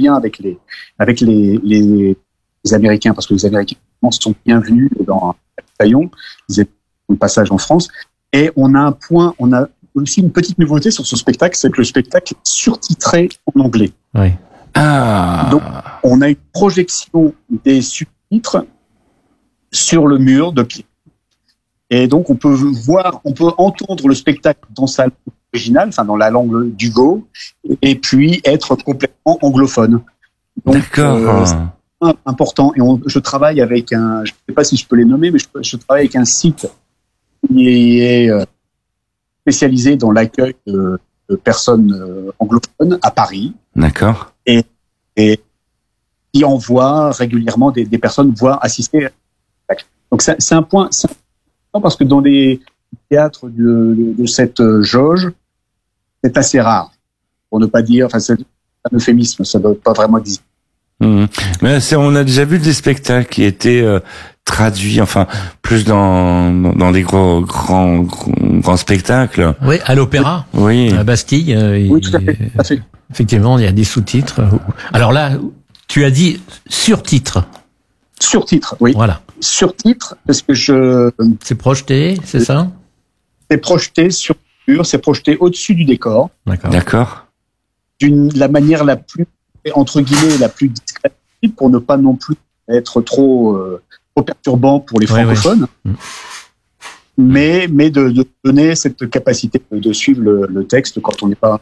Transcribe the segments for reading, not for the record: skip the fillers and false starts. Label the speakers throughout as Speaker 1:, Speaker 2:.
Speaker 1: bien avec les Américains, parce que les Américains sont bienvenus dans Taillon, ils étaient au passage en France. Et on a aussi une petite nouveauté sur ce spectacle, c'est que le spectacle est surtitré en anglais.
Speaker 2: Oui.
Speaker 1: Donc, on a une projection des sous-titres sur le mur de pied. Et donc, on peut entendre le spectacle dans sa langue originale, enfin, dans la langue du Go, et puis être complètement anglophone. Donc,
Speaker 2: d'accord.
Speaker 1: C'est important. Et je travaille avec je ne sais pas si je peux les nommer, mais je travaille avec un site qui est spécialisé dans l'accueil de personnes anglophones à Paris.
Speaker 2: D'accord.
Speaker 1: Et qui envoie régulièrement des personnes assister à spectacle. Donc c'est un point parce que dans les théâtres de cette jauge, c'est assez rare, pour ne pas dire, enfin c'est un euphémisme, ça ne doit pas vraiment exister.
Speaker 2: Mais on a déjà vu des spectacles qui étaient traduits, enfin plus dans des grands spectacles.
Speaker 3: Oui, à l'Opéra,
Speaker 2: oui,
Speaker 3: à la Bastille.
Speaker 1: Oui, tout à fait.
Speaker 3: Effectivement, il y a des sous-titres. Alors là, tu as dit sur-titres.
Speaker 1: Sur-titres, oui.
Speaker 3: Voilà.
Speaker 1: Sur-titres, parce que
Speaker 3: c'est projeté, c'est ça?
Speaker 1: C'est projeté sur le mur, c'est projeté au-dessus du décor.
Speaker 2: D'accord.
Speaker 1: La manière la plus, entre guillemets, la plus discrète, pour ne pas non plus être trop perturbant pour les francophones. Oui. Mais de donner cette capacité de suivre le texte quand on n'est pas.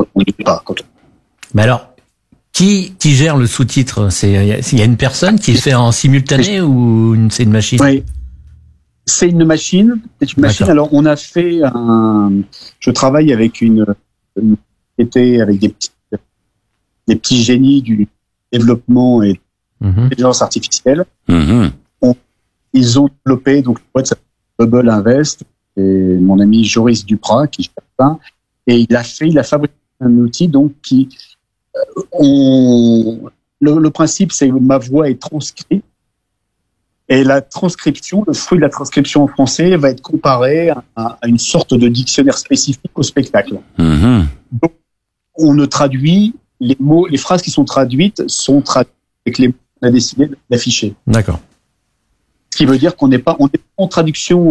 Speaker 3: Mais alors, qui gère le sous-titre? Il y a une personne qui fait en simultané ou c'est une machine?
Speaker 1: Oui, c'est une machine.
Speaker 3: D'accord.
Speaker 1: Alors, on a fait je travaille avec une société avec des petits génies du développement et de l'intelligence artificielle. Ils ont développé, donc, la boîte s'appelle Bubble Invest, et mon ami Joris Duprat, qui gère ça, et il a fabriqué un outil, donc, le principe, c'est que ma voix est transcrite, et la transcription, le fruit de la transcription en français va être comparé à une sorte de dictionnaire spécifique au spectacle. Donc, on ne traduit les mots, les phrases qui sont traduites avec les mots qu'on a décidé d'afficher.
Speaker 3: D'accord.
Speaker 1: Ce qui veut dire qu'on n'est pas en traduction,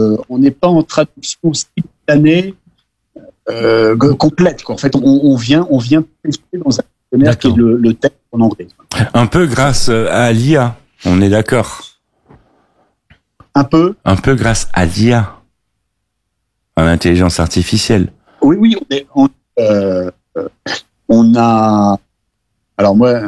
Speaker 1: simultanée complète, quoi. En fait, on vient tester dans un dictionnaire qui est le texte en anglais.
Speaker 2: Un peu grâce à l'IA, on est d'accord.
Speaker 1: Un peu
Speaker 2: grâce à l'IA, à l'intelligence artificielle.
Speaker 1: Oui, on a. Alors moi,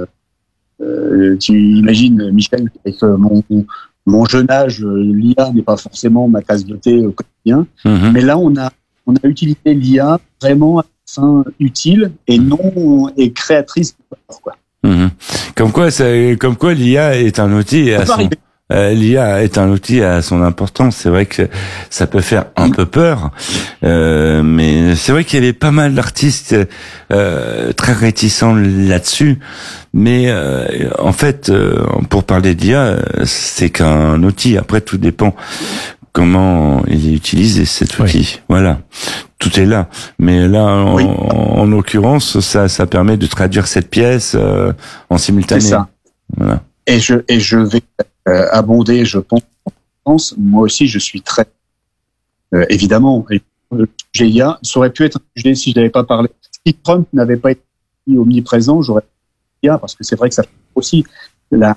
Speaker 1: tu imagines, Michel, avec mon jeune âge, l'IA n'est pas forcément ma tasse de thé au quotidien. Mais là, on a utilisé l'IA vraiment à fin utile et non et créatrice. Quoi.
Speaker 2: Comme quoi, l'IA est un outil l'IA est un outil à son importance. C'est vrai que ça peut faire un peu peur, mais c'est vrai qu'il y avait pas mal d'artistes très réticents là-dessus. Mais en fait, pour parler d'IA, c'est qu'un outil. Après, tout dépend comment il est utilisé, cet outil. Oui. Voilà, tout est là. Mais là, en l'occurrence, ça permet de traduire cette pièce en simultané.
Speaker 1: C'est ça.
Speaker 2: Voilà.
Speaker 1: Et je vais abonder, je pense. Moi aussi, je suis très évidemment. GIA, ça aurait pu être un sujet si je n'avais pas parlé. Si Trump n'avait pas été omniprésent, j'aurais GIA, parce que c'est vrai que ça fait aussi le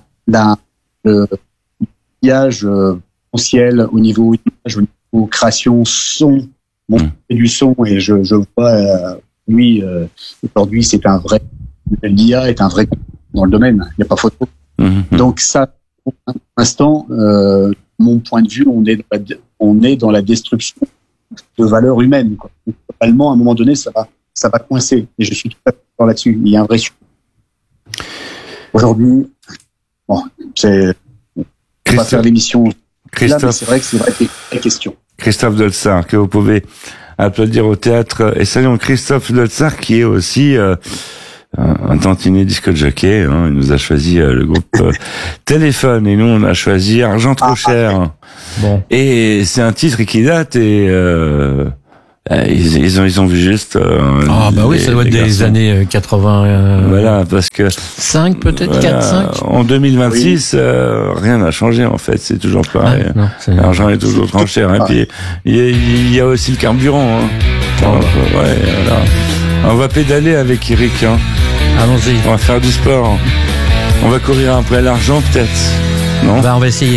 Speaker 1: maquillage potentiel au niveau image, au niveau création son, du son, et je vois lui aujourd'hui, c'est un vrai. L'IA est un vrai dans le domaine. Il n'y a pas photo. Donc ça, pour l'instant, mon point de vue, on est dans la destruction de valeurs humaines. Quoi. Globalement, à un moment donné, ça va coincer. Et je suis tout à fait d'accord là-dessus. Il y a un vrai sujet. Aujourd'hui, on va faire l'émission.
Speaker 2: Christophe,
Speaker 1: là, mais c'est vrai que c'est la question.
Speaker 2: Christophe Dolsart, que vous pouvez applaudir au théâtre. Et saluons Christophe Dolsart, qui est aussi un tantinet disque jockey, hein. Il nous a choisi le groupe Téléphone, et nous on a choisi Argent trop cher. Bon. Et c'est un titre qui date, et Ils ont vu juste.
Speaker 3: Oui, ça doit être des années 80.
Speaker 2: Voilà, parce que
Speaker 3: 5 peut-être, 4, 5.
Speaker 2: En 2026, rien n'a changé en fait, c'est toujours pareil. L'argent est toujours trop cher. Et puis il y a aussi le carburant. Hein. Voilà. On va pédaler avec Eric. Hein.
Speaker 3: Allons-y.
Speaker 2: On va faire du sport. On va courir après l'argent peut-être. Non ?
Speaker 3: On va essayer.